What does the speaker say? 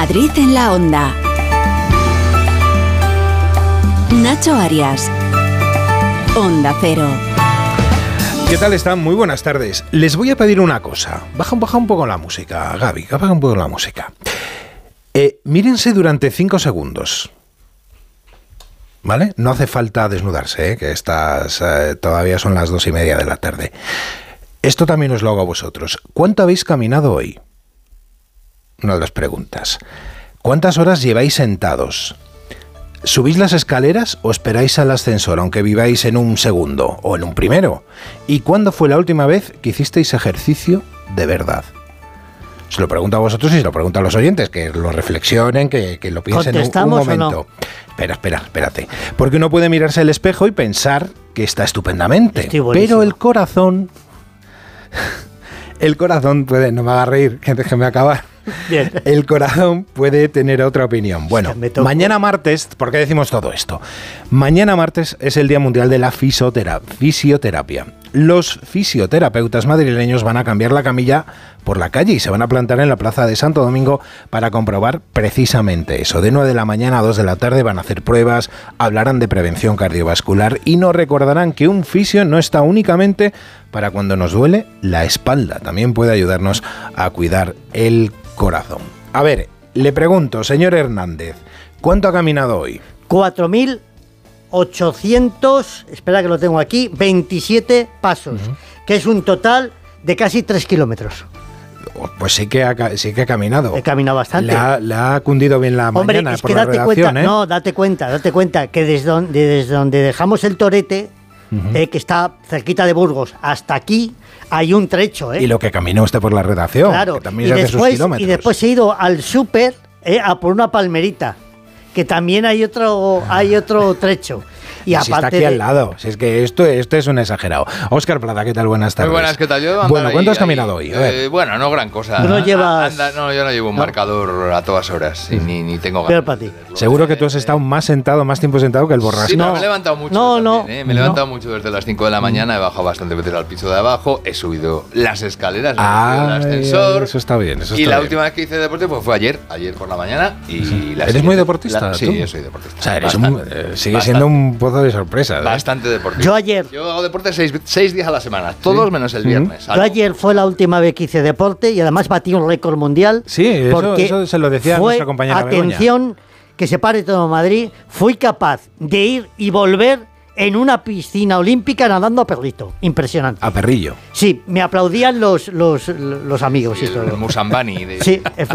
Madrid en la Onda. Nacho Arias. Onda Cero. ¿Qué tal están? Muy buenas tardes. Les voy a pedir una cosa. Baja un poco la música, Gaby. Baja un poco la música. Mírense durante 5 segundos. ¿Vale? No hace falta desnudarse, que estas todavía son las 2:30 de la tarde. Esto también os lo hago a vosotros. ¿Cuánto habéis caminado hoy? Una de las preguntas. ¿Cuántas horas lleváis sentados? ¿Subís las escaleras o esperáis al ascensor, aunque viváis en un segundo o en un primero? ¿Y cuándo fue la última vez que hicisteis ejercicio de verdad? Se lo pregunto a vosotros y se lo pregunto a los oyentes, que lo reflexionen, que lo piensen un momento. ¿O no? Espérate. Porque uno puede mirarse al espejo y pensar que está estupendamente, pero el corazón puede... No me haga reír, que déjeme acabar. Bien. El corazón puede tener otra opinión. Bueno, mañana martes, ¿por qué decimos todo esto? Mañana martes es el Día Mundial de la Fisioterapia. Los fisioterapeutas madrileños van a cambiar la camilla por la calle y se van a plantar en la plaza de Santo Domingo para comprobar precisamente eso. De 9 de la mañana a 2 de la tarde van a hacer pruebas, hablarán de prevención cardiovascular y nos recordarán que un fisio no está únicamente para cuando nos duele la espalda, también puede ayudarnos a cuidar el corazón. A ver, le pregunto, señor Hernández, ¿cuánto ha caminado hoy? 4.800, espera que lo tengo aquí, 27 pasos, que es un total de casi 3 kilómetros. Pues sí que ha caminado. He caminado bastante. Le ha cundido bien la mañana por la redacción, ¿eh? No, date cuenta que desde donde dejamos el Torete, que está cerquita de Burgos, hasta aquí hay un trecho, ¿eh? Y lo que caminó usted por la redacción, claro, que también se hace sus kilómetros. Y después he ido al súper a por una palmerita, que también hay otro trecho. Y si está aquí al lado, si es que esto es un exagerado. Óscar Plata, ¿qué tal? Buenas tardes. Muy buenas, ¿qué tal? Bueno, ¿cuánto has caminado hoy? Bueno, no gran cosa. ¿Tú no llevas...? Yo no llevo un marcador a todas horas, ni tengo ganas. Para ti. Seguro que tú has estado más tiempo sentado que el borrasco. Sí, pero me he levantado mucho me he levantado mucho desde las 5 de la mañana, he bajado bastante veces al piso de abajo, he subido las escaleras, he subido el ascensor. Eso está bien, y la última vez que hice deporte fue ayer por la mañana. ¿Eres muy deportista? Sí, yo soy deportista. O sea, sigue siendo un pozo de sorpresas. Bastante deporte. Yo hago deporte 6 días a la semana, todos menos el viernes. Yo ayer fue la última vez que hice deporte y además batí un récord mundial. Sí, eso se lo decía nuestra compañera Begoña. Atención, que se pare todo Madrid, fui capaz de ir y volver en una piscina olímpica nadando a perrito. Impresionante. A perrillo. Sí, me aplaudían los amigos. Sí, el Musambani. Sí,